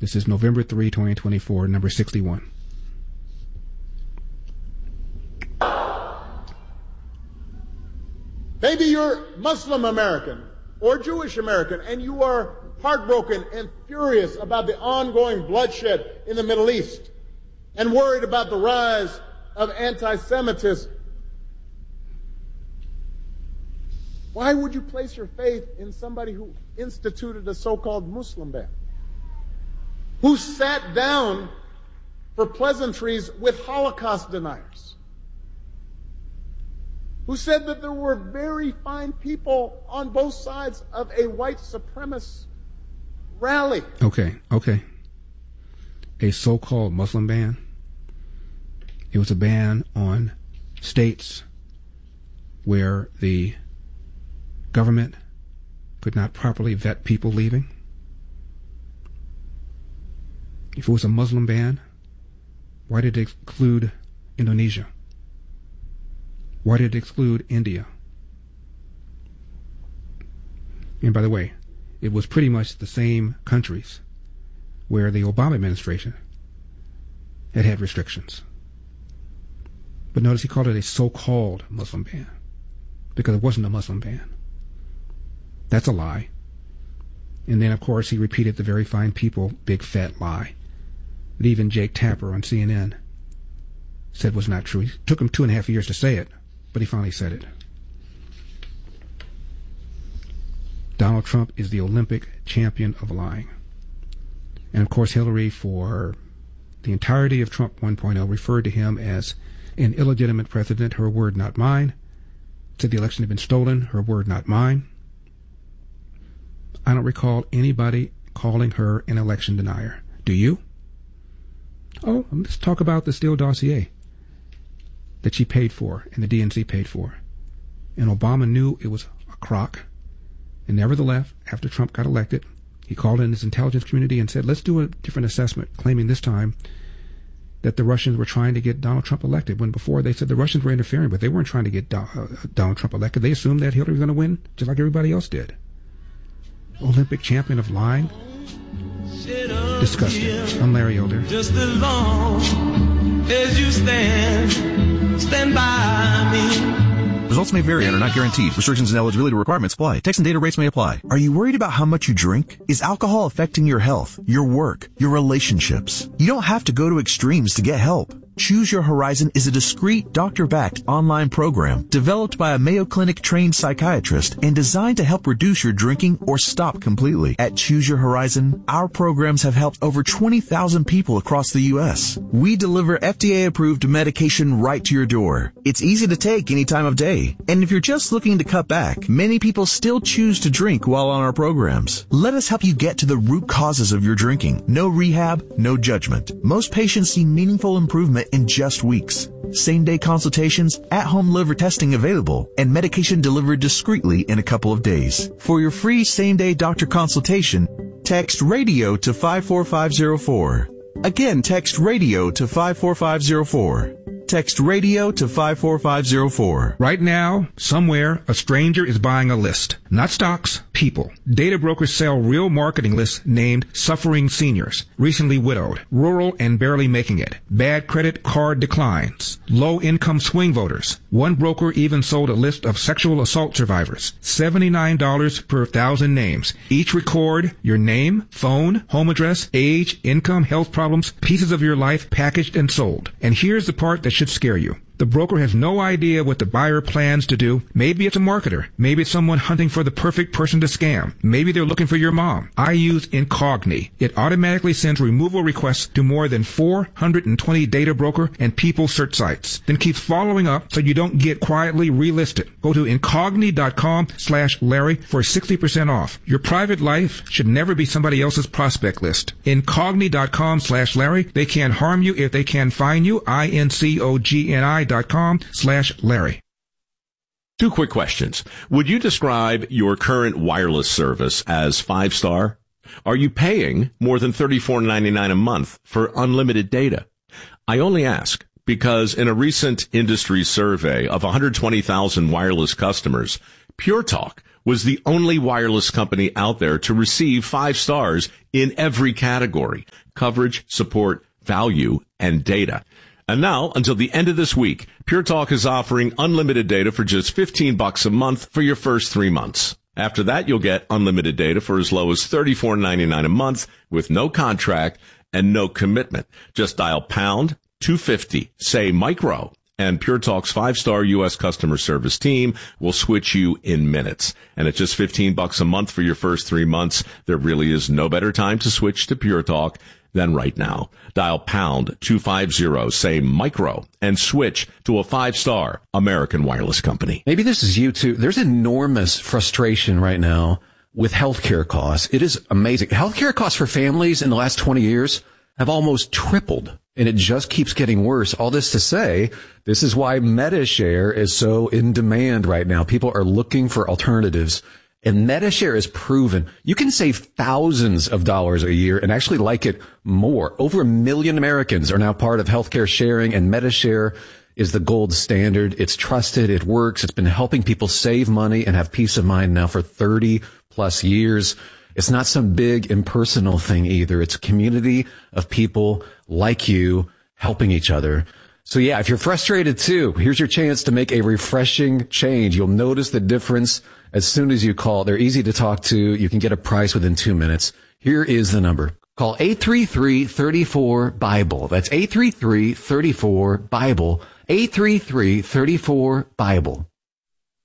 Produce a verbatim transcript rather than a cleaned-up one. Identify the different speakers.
Speaker 1: This is November third, twenty twenty-four, number sixty-one.
Speaker 2: Maybe you're Muslim American or Jewish American, and you are heartbroken and furious about the ongoing bloodshed in the Middle East and worried about the rise of anti-Semitism. Why would you place your faith in somebody who instituted a so-called Muslim ban, who sat down for pleasantries with Holocaust deniers, who said that there were very fine people on both sides of a white supremacist rally?
Speaker 1: Okay, okay. A so-called Muslim ban. It was a ban on states where the government could not properly vet people leaving. If it was a Muslim ban, why did it exclude Indonesia? Why did it exclude India? And by the way, it was pretty much the same countries where the Obama administration had had restrictions. But notice he called it a so-called Muslim ban because it wasn't a Muslim ban. That's a lie. And then, of course, he repeated the very fine people, big fat lie that even Jake Tapper on C N N said was not true. It took him two and a half years to say it, but he finally said it. Donald Trump is the Olympic champion of lying. And, of course, Hillary, for the entirety of Trump one point oh, referred to him as an illegitimate president, her word, not mine. Said the election had been stolen, her word, not mine. I don't recall anybody calling her an election denier. Do you? Oh, let's talk about the Steele dossier that she paid for and the D N C paid for. And Obama knew it was a crock. And nevertheless, after Trump got elected, he called in his intelligence community and said, let's do a different assessment, claiming this time that the Russians were trying to get Donald Trump elected, when before they said the Russians were interfering, but they weren't trying to get Do- uh, Donald Trump elected. They assumed that Hillary was going to win, just like everybody else did. Olympic champion of lying? Disgusting. I'm Larry Elder.
Speaker 3: Just as long as you stand, stand by me.
Speaker 4: Results may vary and are not guaranteed. Restrictions and eligibility requirements apply. Text and data rates may apply. Are you worried about how much you drink? Is alcohol affecting your health, your work, your relationships? You don't have to go to extremes to get help. Choose Your Horizon is a discreet, doctor-backed online program developed by a Mayo Clinic-trained psychiatrist and designed to help reduce your drinking or stop completely. At Choose Your Horizon, our programs have helped over twenty thousand people across the U S. We deliver F D A-approved medication right to your door. It's easy to take any time of day. And if you're just looking to cut back, many people still choose to drink while on our programs. Let us help you get to the root causes of your drinking. No rehab, no judgment. Most patients see meaningful improvement in just weeks. Same-day consultations, at-home liver testing available, and medication delivered discreetly in a couple of days. For your free same-day doctor consultation, text RADIO to five four five zero four. Again, text RADIO to five four five zero four. Text RADIO to five four five zero four.
Speaker 1: Right now, somewhere, a stranger is buying a list. Not stocks, people. Data brokers sell real marketing lists named Suffering Seniors, Recently Widowed, Rural and Barely Making It, Bad Credit Card Declines, Low-Income Swing Voters. One broker even sold a list of sexual assault survivors. seventy-nine dollars per thousand names. Each record your name, phone, home address, age, income, health problems, pieces of your life packaged and sold. And here's the part that should scare you. The broker has no idea what the buyer plans to do. Maybe it's a marketer. Maybe it's someone hunting for the perfect person to scam. Maybe they're looking for your mom. I use Incogni. It automatically sends removal requests to more than four hundred twenty data broker and people search sites. Then keeps following up so you don't get quietly relisted. Go to Incogni.com slash Larry for sixty percent off. Your private life should never be somebody else's prospect list. Incogni.com slash Larry. They can't harm you if they can find you. I N C O G N I dot com slash Larry.
Speaker 5: Two quick questions. Would you describe your current wireless service as five-star? Are you paying more than thirty-four ninety-nine a month for unlimited data? I only ask because in a recent industry survey of one hundred twenty thousand wireless customers, Pure Talk was the only wireless company out there to receive five stars in every category: coverage, support, value, and data. And now, until the end of this week, Pure Talk is offering unlimited data for just fifteen bucks a month for your first three months. After that, you'll get unlimited data for as low as thirty-four ninety-nine a month with no contract and no commitment. Just dial pound two fifty, say micro, and Pure Talk's five-star U S customer service team will switch you in minutes. And at just fifteen bucks a month for your first three months, there really is no better time to switch to Pure Talk than right now. Dial pound two fifty, say micro, and switch to a five-star American wireless company.
Speaker 6: Maybe this is you too. There's enormous frustration right now with healthcare costs. It is amazing. Healthcare costs for families in the last twenty years have almost tripled, and it just keeps getting worse. All this to say, this is why MediShare is so in demand right now. People are looking for alternatives, and MediShare is proven you can save thousands of dollars a year and actually like it more. Over a million Americans are now part of healthcare sharing, and MediShare is the gold standard. It's trusted. It works. It's been helping people save money and have peace of mind now for thirty plus years. It's not some big impersonal thing either. It's a community of people like you helping each other. So yeah, if you're frustrated too, here's your chance to make a refreshing change. You'll notice the difference as soon as you call. They're easy to talk to. You can get a price within two minutes. Here is the number. Call eight three three, three four, BIBLE. That's eight three three, three four, BIBLE. eight three three, three four, BIBLE.